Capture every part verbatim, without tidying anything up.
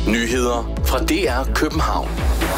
Nyheder fra D R København.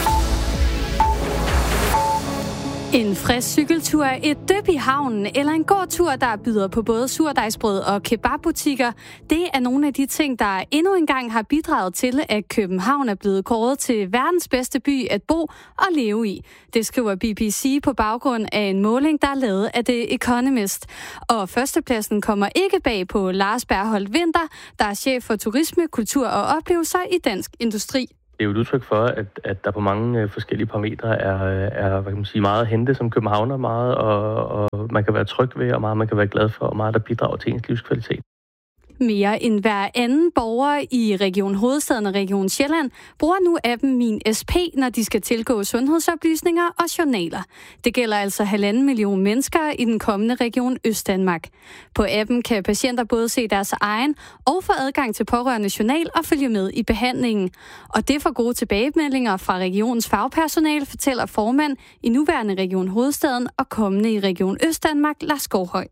En frisk cykeltur, et dyp i havnen eller en gårdtur, der byder på både surdejsbrød og kebabbutikker, det er nogle af de ting, der endnu engang har bidraget til, at København er blevet kåret til verdens bedste by at bo og leve i. Det skriver B B C på baggrund af en måling, der er lavet af The Economist. Og førstepladsen kommer ikke bag på Lars Bergholt Winther, der er chef for turisme, kultur og oplevelser i Dansk Industri. Det er jo et udtryk for, at, at der på mange forskellige parametre er, er hvad kan man sige, meget at hente som københavner, meget og, og man kan være tryg ved, og meget man kan være glad for, og meget der bidrager til ens livskvalitet. Mere end hver anden borger i Region Hovedstaden og Region Sjælland bruger nu appen Min S P, når de skal tilgå sundhedsoplysninger og journaler. Det gælder altså halvanden million mennesker i den kommende Region Østdanmark. På appen kan patienter både se deres egen og få adgang til pårørende journal og følge med i behandlingen. Og det får gode tilbagemeldinger fra regionens fagpersonale, fortæller formand i nuværende Region Hovedstaden og kommende i Region Østdanmark, Lars Skovhøj.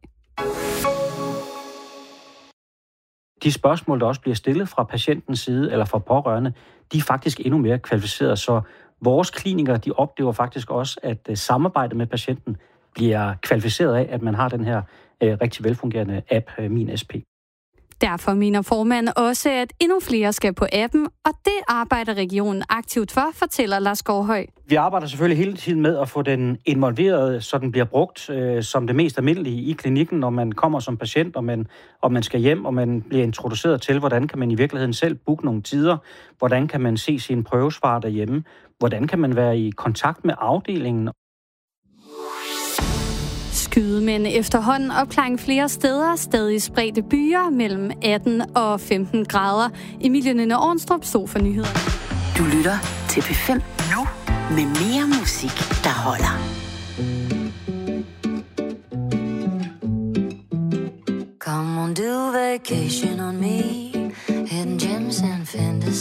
De spørgsmål, der også bliver stillet fra patientens side eller fra pårørende, de er faktisk endnu mere kvalificerede. Så vores klinikere, de oplever faktisk også, at samarbejdet med patienten bliver kvalificeret af, at man har den her øh, rigtig velfungerende app, Min S P. Derfor mener formanden også, at endnu flere skal på appen, og det arbejder regionen aktivt for, fortæller Lars Skovhøj. Vi arbejder selvfølgelig hele tiden med at få den involveret, så den bliver brugt øh, som det mest almindelige i klinikken, når man kommer som patient, og man, og man skal hjem, og man bliver introduceret til, hvordan kan man i virkeligheden selv booke nogle tider, hvordan kan man se sine prøvesvar derhjemme, hvordan kan man være i kontakt med afdelingen. Skydemænd efterhånden opklaring flere steder, stadig spredte byer mellem atten og femten grader. Emilie Nynne Ornstrup stod for nyhederne. Du lytter til P fem nu med mere musik, der holder. Come on, do vacation on me, hidden gems and fantasies.